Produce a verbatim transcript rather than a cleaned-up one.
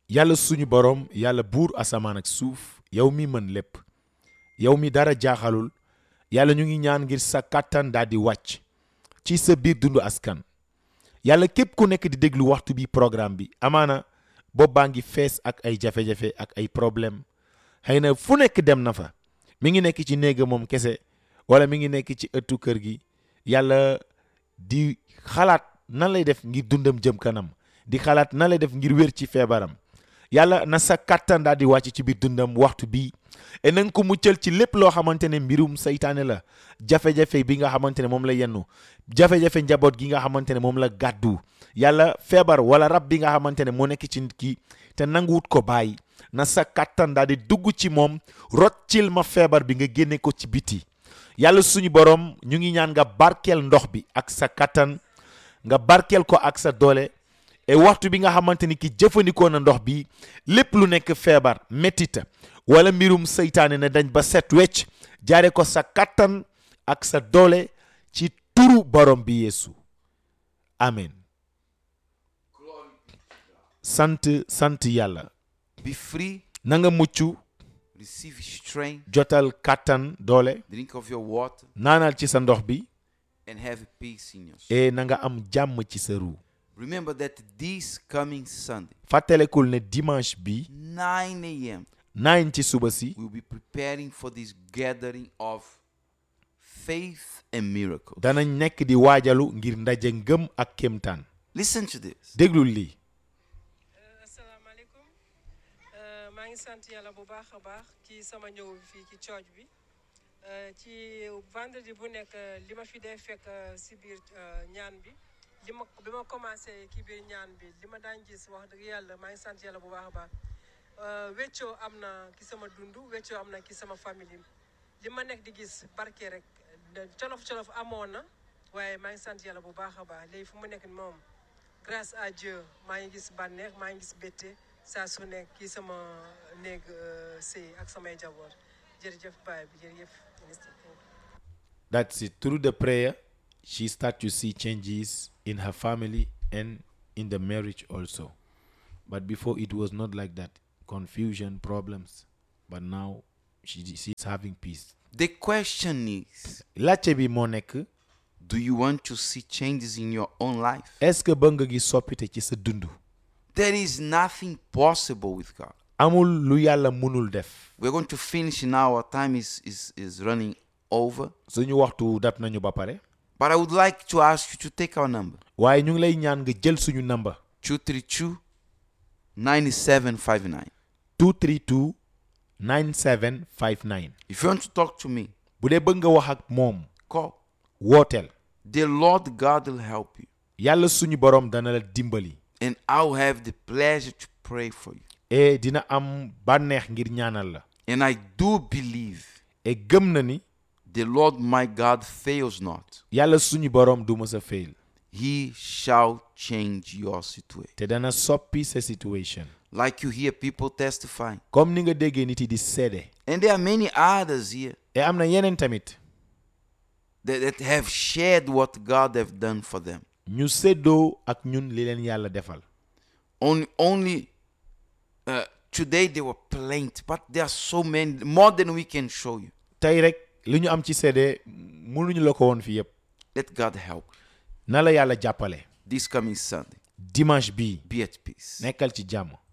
yàlla suñu borom yàlla buur asamaan ak suuf yow mi mën lépp yow mi dara jaaxalul yàlla ñu ngi ñaan ngir sa kàttan daal di wàcc ci sa biir dundu askan yàlla képp ku nekk di déglu waxtu bi programme bi amaana bopp baa ngi fees ak ay jafe-jafe ak ay problème xëy na fu nekk dem na fa mi ngi nekk ci néega moom kese wala mi ngi nekk ci ëttu kër gi yàlla di xalaat nan lay def ngir dundam jëm kanam di xalaat nan lay def ngir wér ci feebaram yàlla na sa kàttan daal di wàcc ci biir dundam waxtu bii et na nga ko muccal ci lépp loo xamante ne mbirum saytaane la jafe-jafe bi nga xamante ne moom la yennu jafe-jafe njaboot gi nga xamante ne moom la gàddu yàlla feebar wala rab bi nga xamante ne moo nekk ci nit ki te nanguwut ko bàyyi na sa kàttan daal di dugg ci moom roccil ma feebar bi nga génne ko ci biti yàlla suñu borom ñu ngi ñaan nga barkeel ndox bi ak sa kàttan nga barkeel ko ak sa doole et waxtu bi nga xamante ni ki jëfandikoo na ndox bi lépp lu nekk feebar métita wala mbirum seytaane ne dañ ba set wecc jaare ko sa kàttan ak sa doole ci turu borom bi Yeesu amen sant sant yàlla Be free. na nga mucc Receive strength. jotal kàttan doole Drink of your water. naanal ci sa ndox bi And have peace in your soul. et na nga am jàmm ci sa ruu Remember that this coming Sunday, fàttalekul ne dimanche bi nine a.m., nine ci suba si we'll be preparing for this gathering of faith and miracles. danañ nekk di waajalu ngir ndaje ngëm ak kéemtaan Listen to this. déglul lii asalaamaaleykum maa ngi sant yàlla bu baax a baax ci sama ñëw bi fii ci church bi ci vendredi bu nekk li ma fi dee fekk si biir ñaan bi li ma bi ma commencé ki biir ñaan bi li ma daan gis wax dëgg yàlla maa ngi sant yàlla bu baax a baax weccoo am na ki sama dund weccoo am na ki sama famille li ma nekk di gis barke rek colof colof amoon na waaye maa ngi sant yàlla bu baax a baax léegi fu mu nekk moom grâce à Dieu maa ngi gis bànneex maa ngi gis bétte saa su nekk kii sama néeg sëy ak samay jaboot jërëjëf baay bi jërëjëf ministre. That's it. Through the prayer, she started to see changes in her family and in the marriage also. But before it was not like that. Confusion, problems. But now she she's having peace. The question is, laajte bi moo nekk do you want to see changes in your own life? est-ce que bëgg nga gis soppite ci sa dund There is nothing possible with God. amul lu yàlla mënul def We're going to finish now. Our time is, is, is running over. suñu waxtu dat nañu ba pare But I would like to ask you to take our number. waaye ñu ngi lay ñaan nga jël suñu number two three two, nine seven five nine. two three two, nine seven five nine. If you want to talk to me, bu dee bëgg nga wax ak moom call. wooteel The Lord God will help you. yàlla suñu borom dana la dimbali And I'll have the pleasure to pray for you. et dina am bànneex ngir ñaanal la And I do believe et gëm na ni the Lord my God fails not. yàlla suñu borom du mës a fail He shall change your situation. te dana soppi sa situation Like you hear people testifying. comme ni nga déggee nit yi di seede And there are many others here et am na yeneen tamit that, that have shared what God have done for them. ñu séddoo ak ñun li leen yàlla defal Only, only uh, today they were plenty, but there are so many, more than we can show you. tey rek li ñu am ci seede mënuñu la ko woon fi yëpp Let God help. na la yàlla jàppale This coming Sunday, dimanche bii be at peace. nekkal ci jàmm